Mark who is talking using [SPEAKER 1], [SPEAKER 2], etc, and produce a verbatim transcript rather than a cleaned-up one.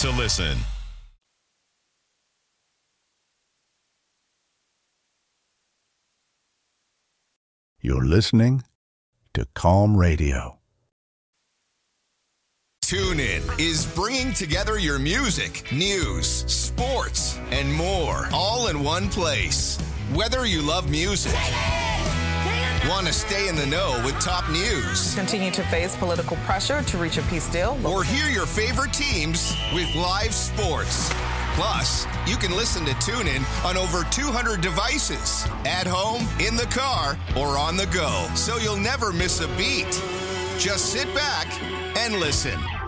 [SPEAKER 1] to listen.
[SPEAKER 2] You're listening to Calm Radio.
[SPEAKER 1] TuneIn is bringing together your music, news, sports, and more, all in one place. Whether you love music, want to stay in the know with top news,
[SPEAKER 3] continue to face political pressure to reach a peace deal,
[SPEAKER 1] or hear your favorite teams with live sports. Plus, you can listen to TuneIn on over two hundred devices, at home, in the car, or on the go, so you'll never miss a beat. Just sit back and listen.